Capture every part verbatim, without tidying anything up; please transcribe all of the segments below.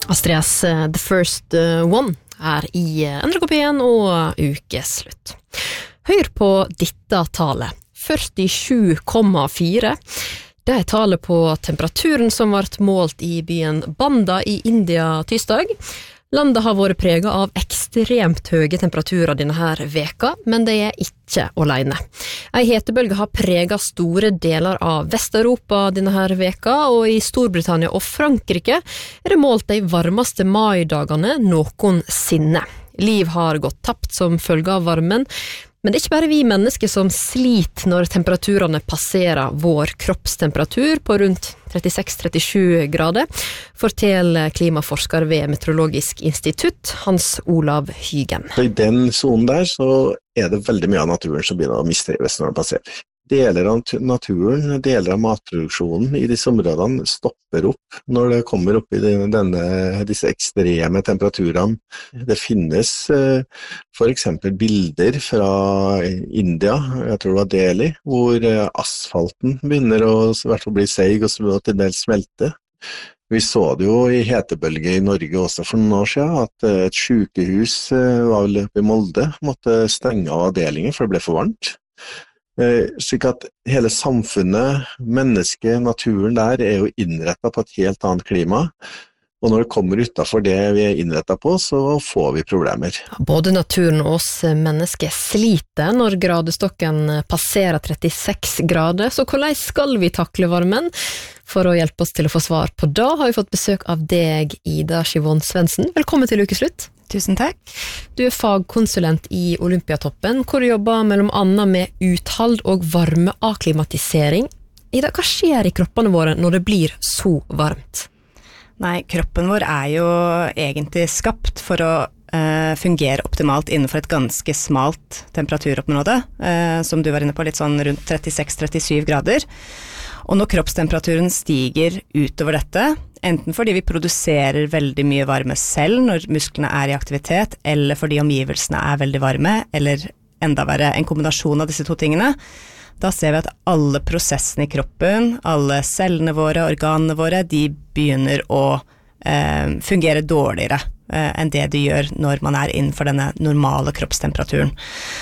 Astrid S, The First One er i N R K P en og ukeslutt. Hør på dette tallet, førtisju komma fire. Det er tallet på temperaturen som ble målt i byen Banda i India tirsdag. Landet har vært preget av ekstremt høye temperaturer denne her veka, men det er ikke alene. En hetebølge har preget store deler av Vest-Europa denne her veka, og i Storbritannia og Frankrike er det målt de varmeste maidagene noensinne. Liv har gått tapt som følge av varmen, men det er ikke bare vi mennesker som sliter når temperaturene passerer vår kroppstemperatur på rundt trettiseks til trettisju grader, forteller klimaforsker ved Meteorologisk institutt, Hans Olav Hygen. I den zonen der så er det veldig mye av naturen som begynner å mistrives når den passerer. Deler av naturen, deler av matproduksjonen i disse områdene stopper opp når det kommer opp i denne, disse ekstreme temperaturene. Det finnes eh, for eksempel bilder fra India, jeg tror det var Delhi, hvor eh, asfalten begynner å i hvert fall bli seig og til dels smelte. Vi så det jo i hetebølge i Norge også for noen år siden, at et sykehus eh, var vel oppe i Molde, måtte stenge av avdelingen for det ble for varmt. Slik at hele samfunnet, mennesket, naturen der er jo innrettet på et helt annet klima, og når det kommer utenfor det vi er innrettet på, så får vi problemer. Både naturen og oss mennesker sliter når gradestokken passerer trettiseks grader, så hvordan skal vi takle varmen? For å hjelpe oss til å få svar på det har vi fått besøk av deg, Ida Skivon Svendsen. Velkommen til ukeslutt. Tusen takk. Du er fagkonsulent i Olympiatoppen, hvor du jobber mellom annet med uthald og varmeakklimatisering. Ida, hva skjer i kroppene våre når det blir så varmt? Nei, kroppen vår er jo egentlig skapt for å uh, fungere optimalt innenfor et ganske smalt temperaturoppområde, uh, som du var inne på, litt sånn rundt trettiseks til trettisju grader. Og når kroppstemperaturen stiger utover dette, enten fordi vi produserer veldig mye varme selv når musklene er i aktivitet, eller fordi omgivelsene er veldig varme, eller enda verre en kombinasjon av disse to tingene, da ser vi at alle prosessene i kroppen, alle cellene våre, organene våre, de begynner å eh, fungere dårligere eh, enn det de gjør når man er innenfor denne normale kroppstemperaturen.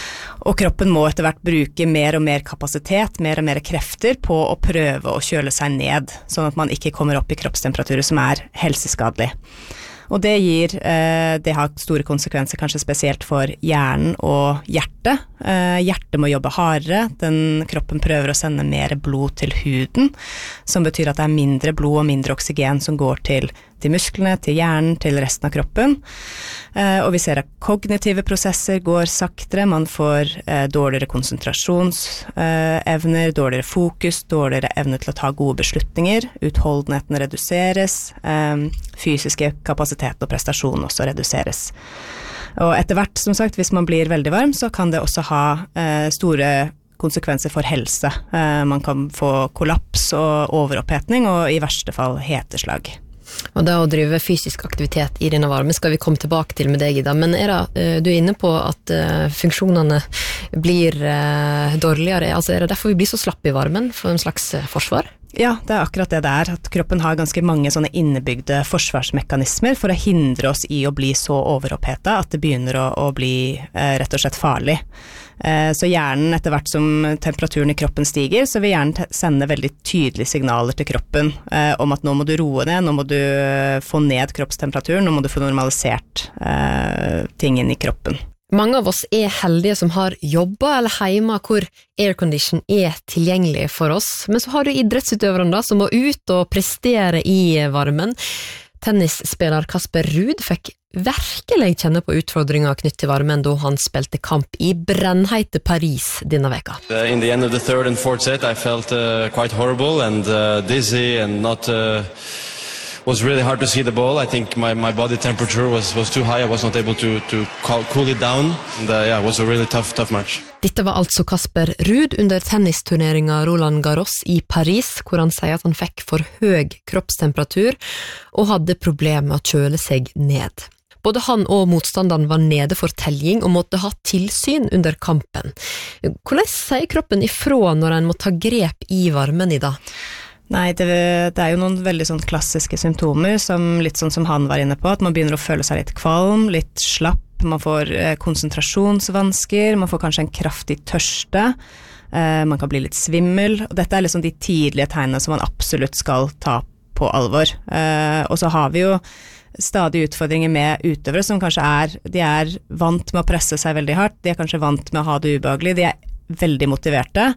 Og kroppen må etter hvert bruke mer og mer kapasitet, mer og mer krefter på å prøve å kjøle seg ned, sånn at man ikke kommer opp i kroppstemperaturer som er helseskadelig. Og det gir, eh, det har store konsekvenser, kanskje spesielt for hjernen og hjertet. Eh, hjertet må jobbe hardere, den kroppen prøver å sende mer blod til huden, som betyr at det er mindre blod og mindre oksygen som går til, til musklene, til hjernen, til resten av kroppen. Eh, og vi ser at kognitive prosesser går saktere, man får eh, dårligere konsentrasjonsevner, eh, dårligere fokus, dårligere evne til å ta gode beslutninger, utholdenheten reduseres, eh, fysiske kapasitet og prestasjon også reduseres. Og etter hvert, som sagt, hvis man blir veldig varm, så kan det også ha eh, store konsekvenser for helse. Eh, man kan få kollaps og overopphetning, og i verste fall heteslag. Og det å drive fysisk aktivitet i denne varme skal vi komme tilbake til med deg, Ida. Men er det, du er inne på at uh, funksjonene blir uh, dårligere. Altså, er det derfor vi blir så slapp i varmen for en slags uh, forsvar? Ja, det er akkurat det det er, at kroppen har ganske mange sånne innebygde forsvarsmekanismer for å hindre oss i å bli så overopphetet at det begynner å, å bli eh, rett og slett farlig. Eh, så hjernen, etter hvert som temperaturen i kroppen stiger, så vil hjernen sende veldig tydelige signaler til kroppen eh, om at nå må du roe ned, nå må du få ned kroppstemperaturen, nå må du få normalisert eh, tingene i kroppen. Mange av oss er heldige som har jobber eller hjemme hvor aircondition er tilgjengelig for oss, men så har du idrettsutøverne da, som må ut og prestere i varmen. Tennisspiller Casper Ruud fikk virkelig kjenne på utfordringer knyttet til varmen da han spilte kamp i brennheite Paris denne veka. Uh, in the end of the third and fourth set I felt uh, quite horrible and uh, dizzy and not... Uh... was really hard to see the ball. I think my, my body temperature was, was too high. I was not able to, to cool it down. And uh, yeah, it was a really tough, tough match. Dette var altså Casper Ruud under tennisturneringen Roland Garros i Paris, hvor han sier at han fikk for høy kroppstemperatur og hadde problemer med å kjøle seg ned. Både han og motstanderen var nede for telling og måtte ha tilsyn under kampen. Hvordan sier kroppen ifra når en må ta grep i varmen i dag? Nei, det, det er jo noen veldig sånn klassiske symptomer, som litt sånn som han var inne på, at man begynner å føle seg litt kvalm, litt slapp, man får eh, konsentrasjonsvansker, man får kanskje en kraftig tørste, eh, man kan bli litt svimmel, og dette er liksom de tidlige tegnene som man absolutt skal ta på alvor. Eh, og så har vi jo stadig utfordringer med utøvere som kanskje er, de er vant med å presse seg veldig hardt, de er kanskje vant med å ha det ubehagelig, de er veldig motiverte.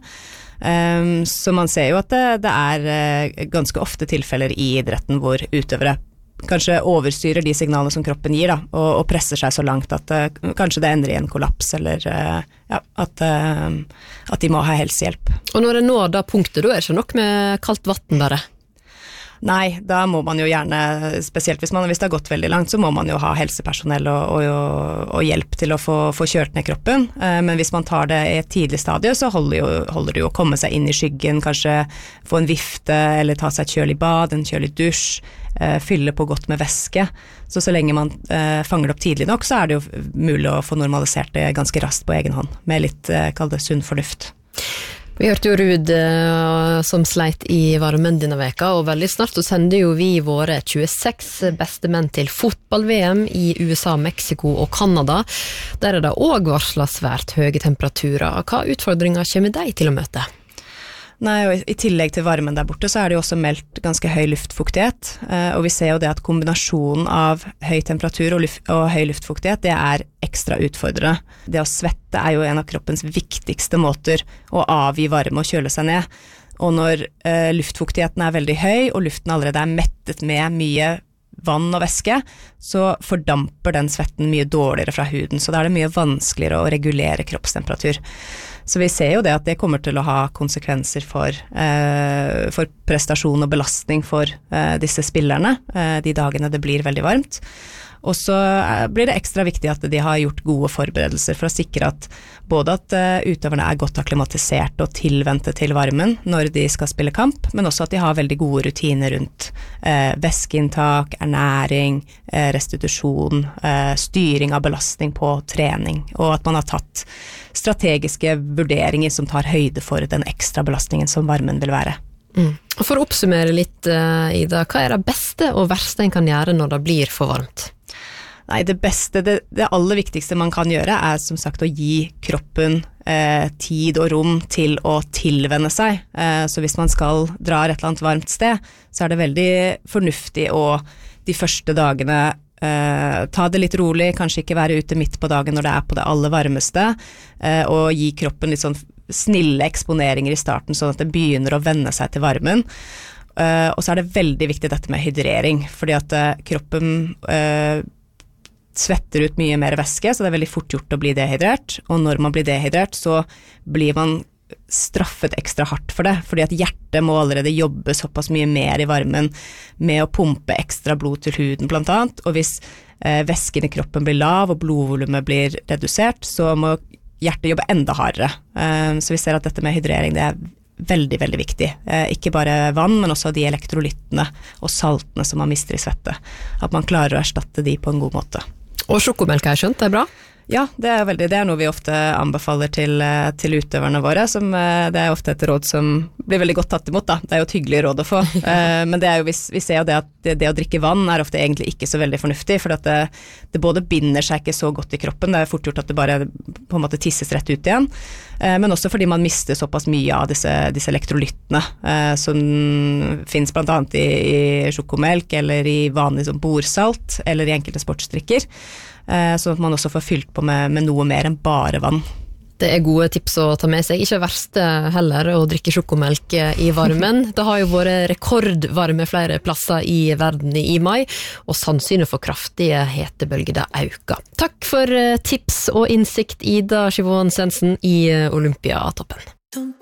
Um, så man ser jo at det, det er uh, ganske ofte tilfeller i idretten hvor utøvere kanskje overstyrer de signalene som kroppen gir da, og, og presser seg så langt at uh, kanskje det ender i en kollaps, eller uh, ja, at, uh, at de må ha helsehjelp. Og når det når da punktet, da er det ikke nok med kaldt vatten bare? Nei, da må man jo gjerne, spesielt hvis, man, hvis det har gått veldig langt, så må man jo ha helsepersonell og, og, og hjelp til å få, få kjørt ned kroppen. Men hvis man tar det i et tidlig stadie, så holder, jo, holder det jo å komme seg inn i skyggen, kanskje få en vifte, eller ta seg et kjølig bad, en kjølig dusj, fylle på godt med væske. Så så lenge man fanger det opp tidlig nok, så er det jo mulig å få normalisert det ganske raskt på egen hånd, med litt, kall det, sunn fornuft. Vi hørte jo Ruud uh, som sleit i varmen denne veka, og veldig snart så sender jo vi våre tjueseks beste menn til fotball-V M i U S A, Mexico og Canada. Der er det også varslet svært høye temperaturer. Hva utfordringer kommer de til å møte? Nei, og i tillegg til varmen der borte, så er det jo også meldt ganske høy luftfuktighet, og vi ser jo det at kombinasjonen av høy temperatur og, luft, og høy luftfuktighet, det er ekstra utfordrende. Det å svette er jo en av kroppens viktigste måter å avgi varme og kjøle seg ned, og når eh, luftfuktigheten er veldig høy, og luften allerede er mettet med mye vann og væske, så fordamper den svetten mye dårligere fra huden, så da er det mye vanskeligere å regulere kroppstemperatur. Så vi ser jo det at det kommer til å ha konsekvenser for, eh, for prestasjon og belastning for eh, disse spillerne, eh, de dagene det blir veldig varmt. Og så blir det ekstra viktig at de har gjort gode forberedelser for å sikre at både at utøverne er godt akklimatisert og tilvente til varmen når de skal spille kamp, men også at de har veldig gode rutiner rundt eh, væskeinntak, ernæring, eh, restitusjon, eh, styring av belastning på trening, og at man har tatt strategiske vurderinger som tar høyde for den ekstra belastningen som varmen vil være. Mm. Og for å oppsummere litt, uh, Ida, hva er det beste og verste en kan gjøre når det blir for varmt? Nei, det beste, det, det aller viktigste man kan gjøre er som sagt å gi kroppen eh, tid og rom til å tilvenne seg. Eh, så hvis man skal dra et eller annet varmt sted, så er det veldig fornuftig å de første dagene eh, ta det litt rolig, kanskje ikke være ute midt på dagen når det er på det aller varmeste, eh, og gi kroppen litt sånn snille eksponeringer i starten, sånn at det begynner å venne seg til varmen. Uh, og så er det veldig viktig dette med hydrering, fordi at uh, kroppen uh, svetter ut mye mer væske, så det er veldig fort gjort å bli dehydrert, og når man blir dehydrert, så blir man straffet ekstra hardt for det, fordi at hjertet må allerede jobbe såpass mye mer i varmen med å pumpe ekstra blod til huden blant annet, og hvis uh, væsken i kroppen blir lav og blodvolumet blir redusert, så må hjertet jobber enda hardere. Så vi ser at dette med hydrering, det er veldig, veldig viktig. Ikke bare vann, men også de elektrolyttene og saltene som man mister i svette. At man klarer å erstatte de på en god måte. Og sjokomelk har jeg skjønt, det er bra? Ja, det er veldig, det er noe vi ofte anbefaler til, til utøverne våre, som det er ofte et råd som blir veldig godt tatt imot da. Det er jo et hyggelig råd å få, men det er jo, vi, vi ser jo det at det, det å drikke vann er ofte egentlig ikke så veldig fornuftig, for at det, det både binder seg ikke så godt i kroppen, det er fort gjort at det bare på en måte tisses rett ut igjen, men også fordi man mister såpass mye av disse, disse elektrolyttene, som finnes blant annet i, i sjokomelk, eller i vanlig som borsalt, eller i enkelte sportsdrikker, så at man også får fylt på med, med noe mer enn bare vann. Det er gode tips å ta med seg. Ikke verst heller å drikke sjokomelk i varmen. Det har jo vært rekordvarme flere plasser i verden i mai, og sannsynlig for kraftige hetebølger det øker. Takk for tips og innsikt, Ida Skivån Sensen i Olympiatoppen.